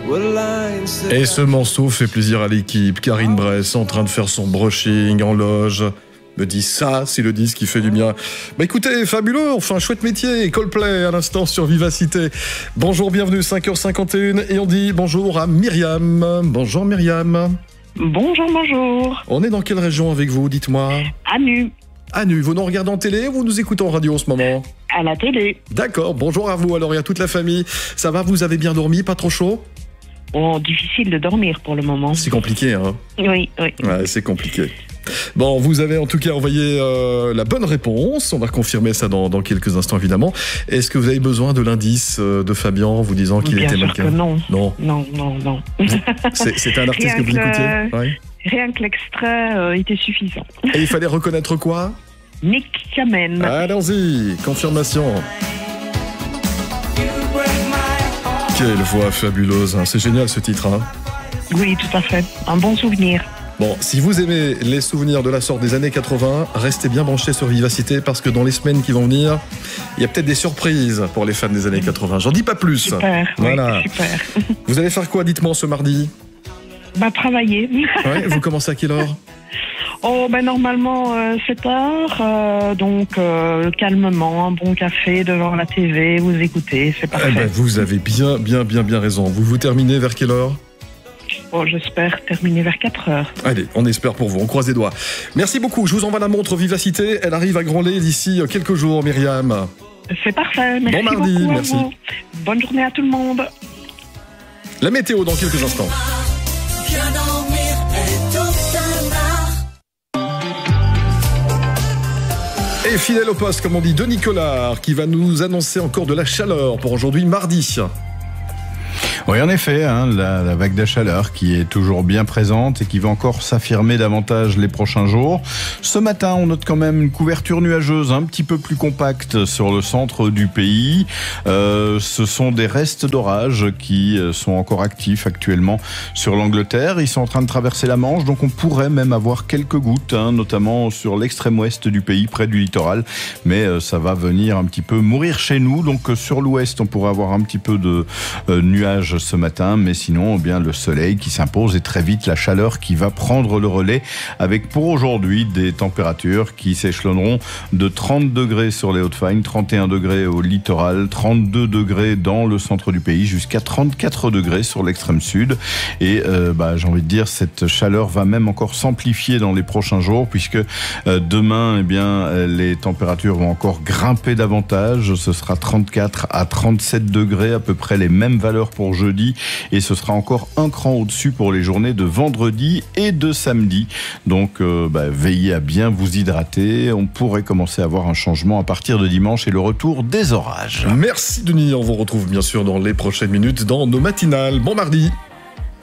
Et ce morceau fait plaisir à l'équipe. Karine Bress en train de faire son brushing en loge me dit ça, c'est le disque qui fait du bien. Bah écoutez, fabuleux, enfin chouette métier. Coldplay à l'instant sur Vivacité. Bonjour, bienvenue, 5h51 et on dit bonjour à Myriam. Bonjour Myriam. Bonjour, bonjour. On est dans quelle région avec vous, dites-moi? À Nu. À Nu, vous nous regardez en télé ou vous nous écoutez en radio en ce moment? À la télé. D'accord, bonjour à vous, alors il y a toute la famille. Ça va, vous avez bien dormi, pas trop chaud? Oh, difficile de dormir pour le moment. C'est compliqué, hein? Oui. Ouais, c'est compliqué. Bon, vous avez en tout cas envoyé la bonne réponse. On va confirmer ça dans quelques instants, évidemment. Est-ce que vous avez besoin de l'indice de Fabien vous disant qu'il était mannequin? Bien sûr que Non. Non. C'est un artiste que vous écoutiez? Ouais. Rien que l'extrait était suffisant. Et il fallait reconnaître quoi? Nick Kamen. Allons-y, confirmation. Quelle voix fabuleuse, hein. C'est génial ce titre, hein. Oui, tout à fait. Un bon souvenir. Bon, si vous aimez les souvenirs de la sorte des années 80, restez bien branchés sur Vivacité parce que dans les semaines qui vont venir, il y a peut-être des surprises pour les fans des années 80. J'en dis pas plus. Super, voilà. Oui, super. Vous allez faire quoi, dites-moi, ce mardi? Travailler. Ouais, vous commencez à quelle heure? Normalement 7h, donc calmement, un bon café devant la TV, vous écoutez, c'est parfait. Vous avez bien raison. Vous terminez vers quelle heure? J'espère terminer vers 4h. Allez, on espère pour vous, on croise les doigts. Merci beaucoup, je vous envoie la montre Vivacité, elle arrive à Grandlay d'ici quelques jours, Myriam. C'est parfait, merci bon mardi, beaucoup. Merci. Bonne journée à tout le monde. La météo dans quelques instants. Et fidèle au poste, comme on dit, Denis Collard, qui va nous annoncer encore de la chaleur pour aujourd'hui, mardi. Oui, en effet, la vague de chaleur qui est toujours bien présente et qui va encore s'affirmer davantage les prochains jours. Ce matin, on note quand même une couverture nuageuse un petit peu plus compacte sur le centre du pays. Ce sont des restes d'orage qui sont encore actifs actuellement sur l'Angleterre. Ils sont en train de traverser la Manche, donc on pourrait même avoir quelques gouttes, notamment sur l'extrême ouest du pays, près du littoral. Mais ça va venir un petit peu mourir chez nous. Donc sur l'ouest, on pourrait avoir un petit peu de nuages ce matin, mais sinon le soleil qui s'impose et très vite la chaleur qui va prendre le relais avec pour aujourd'hui des températures qui s'échelonneront de 30 degrés sur les Hauts-de-Fagne, 31 degrés au littoral, 32 degrés dans le centre du pays, jusqu'à 34 degrés sur l'extrême sud. Et j'ai envie de dire, cette chaleur va même encore s'amplifier dans les prochains jours, puisque demain, les températures vont encore grimper davantage. Ce sera 34 à 37 degrés, à peu près les mêmes valeurs pour jeudi, et ce sera encore un cran au-dessus pour les journées de vendredi et de samedi. Donc veillez à bien vous hydrater. On pourrait commencer à avoir un changement à partir de dimanche et le retour des orages. Merci Denis, on vous retrouve bien sûr dans les prochaines minutes dans nos matinales. Bon mardi.